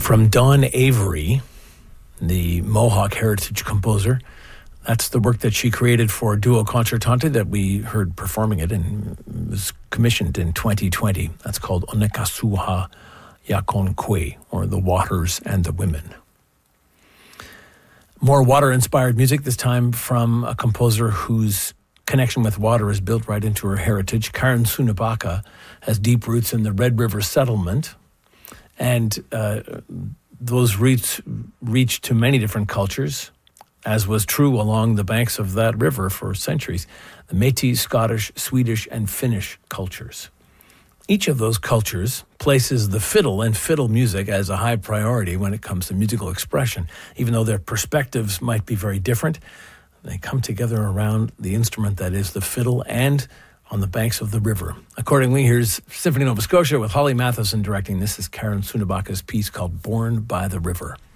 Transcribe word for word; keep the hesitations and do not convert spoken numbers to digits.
From Dawn Avery, the Mohawk heritage composer. That's the work that she created for Duo Concertante that we heard performing it and was commissioned in twenty twenty. That's called Onekasuha Yakonkwe, or The Waters and the Women. More water-inspired music, this time from a composer whose connection with water is built right into her heritage. Karen Sunebaka has deep roots in the Red River settlement, and uh, those roots reach to many different cultures, as was true along the banks of that river for centuries, the Métis, Scottish, Swedish, and Finnish cultures. Each of those cultures places the fiddle and fiddle music as a high priority when it comes to musical expression. Even though their perspectives might be very different, they come together around the instrument that is the fiddle and on the banks of the river. Accordingly, here's Symphony Nova Scotia with Holly Matheson directing. This is Karen Sunebaka's piece called Born by the River.